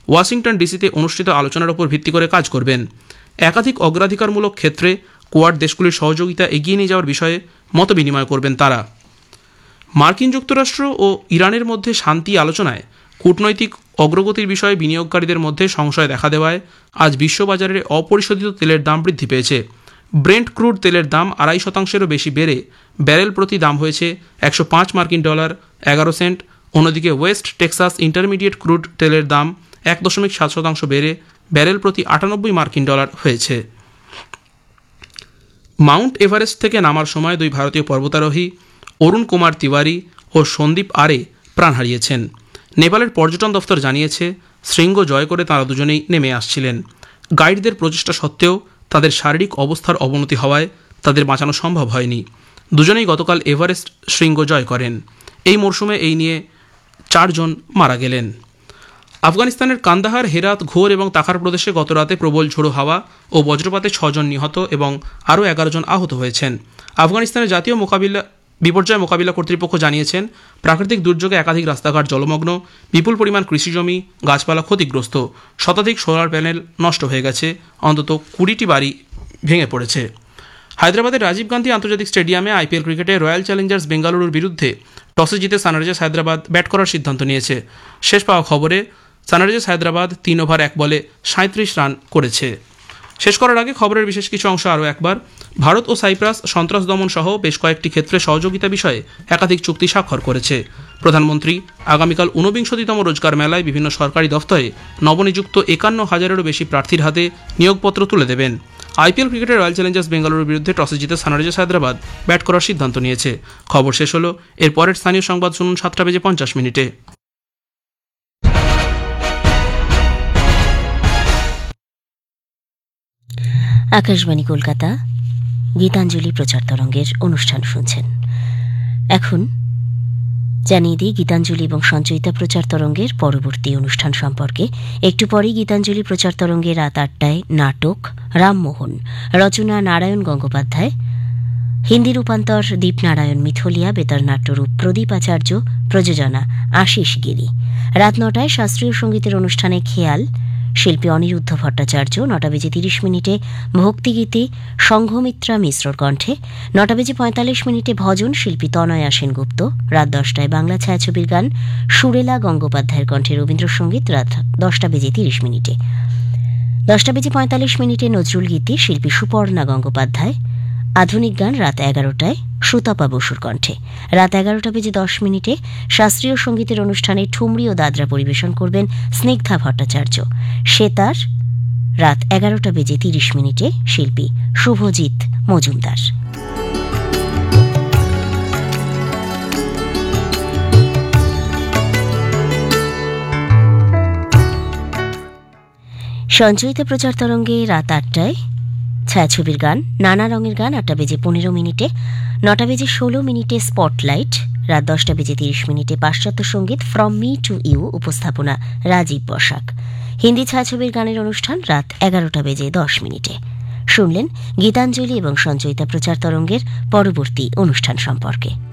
Washington ডিসিতে অনুষ্ঠিত আলোচনার উপর ভিত্তি করে কাজ করবেন। একাধিক অগ্রাধিকারমূলক ক্ষেত্রে কোয়াড দেশগুলির সহযোগিতা এগিয়ে নিয়ে যাওয়ার বিষয়ে মতবিনিময় করবেন তারা। মার্কিন যুক্তরাষ্ট্র ও ইরানের মধ্যে শান্তি আলোচনায় কূটনৈতিক অগ্রগতির বিষয়ে বিনিয়োগকারীদের মধ্যে সংশয় দেখা দেওয়ায় আজ বিশ্ববাজারে অপরিশোধিত তেলের দাম বৃদ্ধি পেয়েছে। ব্রেন্ট ক্রুড তেলের দাম 2.5%-এরও বেশি বেড়ে ব্যারেল প্রতি দাম হয়েছে $105.11। অন্যদিকে ওয়েস্ট টেক্সাস ইন্টারমিডিয়েট ক্রুড তেলের দাম 1.7% বেড়ে ব্যারেল প্রতি $98 হয়েছে। মাউন্ট এভারেস্ট থেকে নামার সময় দুই ভারতীয় পর্বতারোহী অরুণ কুমার তিওয়ারি ও সন্দীপ আরে প্রাণ হারিয়েছেন। নেপালের পর্যটন দফতর জানিয়েছে, শৃঙ্গ জয় করে তাঁরা দুজনেই নেমে আসছিলেন। গাইডদের প্রচেষ্টা সত্ত্বেও তাদের শারীরিক অবস্থার অবনতি হওয়ায় তাদের বাঁচানো সম্ভব হয়নি। দুজনেই গতকাল এভারেস্ট শৃঙ্গ জয় করেন। এই মরশুমে এই নিয়ে 4 জন মারা গেলেন। আফগানিস্তানের কান্দাহার, হেরাত, ঘোর এবং তাখার প্রদেশে গতরাতে প্রবল ঝোড়ো হাওয়া ও বজ্রপাতে 6 জন নিহত এবং আরও 11 জন আহত হয়েছেন। আফগানিস্তানের জাতীয় বিপর্যয় মোকাবিলা কর্তৃপক্ষ জানিয়েছেন, প্রাকৃতিক দুর্যোগে একাধিক রাস্তাঘাট জলমগ্ন, বিপুল পরিমাণ কৃষিজমি, গাছপালা ক্ষতিগ্রস্ত, শতাধিক সোলার প্যানেল নষ্ট হয়ে গেছে, অন্তত 20টি বাড়ি ভেঙে পড়েছে। হায়দ্রাবাদের রাজীব গান্ধী আন্তর্জাতিক স্টেডিয়ামে আইপিএল ক্রিকেটে রয়্যাল চ্যালেঞ্জার্স বেঙ্গালুরুর বিরুদ্ধে টসে জিতে সানরাইজার্স হায়দ্রাবাদ ব্যাট করার সিদ্ধান্ত নিয়েছে। শেষ পাওয়া খবরে সানরাইজার্স হায়দ্রাবাদ 3 ওভার 1 বলে 37 রান করেছে। শেষ করার আগে খবরের বিশেষ কিছু অংশ আরও একবার। ভারত ও সাইপ্রাস সন্ত্রাস দমন সহ বেশ কয়েকটি ক্ষেত্রে সহযোগিতা বিষয়ে একাধিক চুক্তি স্বাক্ষর করেছে। প্রধানমন্ত্রী আগামীকাল 49তম রোজগার মেলায় বিভিন্ন সরকারি দফতরে নবনিযুক্ত 51,000-এরও বেশি প্রার্থীর হাতে নিয়োগপত্র তুলে দেবেন। আইপিএল ক্রিকেটে রয়্যাল চ্যালেঞ্জার্স বেঙ্গালুরুর বিরুদ্ধে টসে জিতে সানরাইজার্স হায়দ্রাবাদ ব্যাট করার সিদ্ধান্ত নিয়েছে। খবর শেষ হলো। এর পরের স্থানীয় সংবাদ শুনুন 7:50 আকাশবাণী কলকাতা, গীতাঞ্জলি প্রচার তরঙ্গের অনুষ্ঠান শুনছেন। এখন জানিয়ে দিই গীতাঞ্জলি এবং সঞ্চয়িতা প্রচার তরঙ্গের পরবর্তী অনুষ্ঠান সম্পর্কে। একটু পরেই গীতাঞ্জলি প্রচার তরঙ্গে রাত 8টায় নাটক রামমোহন, রচনা নারায়ণ গঙ্গোপাধ্যায়, হিন্দি রূপান্তর দীপনারায়ণ মিথলিয়া, বেতার নাট্যরূপ প্রদীপ আচার্য, প্রযোজনা আশিস গিরি। রাত 9টায় শাস্ত্রীয় সঙ্গীতের অনুষ্ঠানে খেয়াল, শিল্পী অনিরুদ্ধ ভট্টাচার্য। 9:30 ভক্তিগীতি সংঘমিত্রা মিশ্রর কণ্ঠে। 9:45 ভজন, শিল্পী তনয়া সেনগুপ্ত। রাত 10টায় বাংলা ছায়াছবির গান, সুরেলা গঙ্গোপাধ্যায়ের কণ্ঠে রবীন্দ্রসঙ্গীত। রাত 10:30 10:45 নজরুল গীতি, শিল্পী সুপর্ণা গঙ্গোপাধ্যায়। আধুনিক গান রাত 11টায় সুতপা বসুর কণ্ঠে। রাত 11:10 শাস্ত্রীয় সঙ্গীতের অনুষ্ঠানে ঠুমরি ও দাদরা পরিবেশন করবেন স্নিগ্ধা ভট্টাচার্য। সেতার রাত 11:30 শিল্পী শুভজিৎ মজুমদার। সঞ্চয়িতা প্রচার তরঙ্গে রাত 8টায় ছায়াছবির গান, নানা রঙের গান 8:15। 9:16 স্পটলাইট। রাত 10:30 পাশ্চাত্য সঙ্গীত ফ্রম মি টু ইউ, উপস্থাপনা রাজীব বসাক। হিন্দি ছায়াছবির গানের অনুষ্ঠান রাত 11:10। শুনলেন গীতাঞ্জলি এবং সঞ্চয়িতা প্রচার তরঙ্গের পরবর্তী অনুষ্ঠান সম্পর্কে।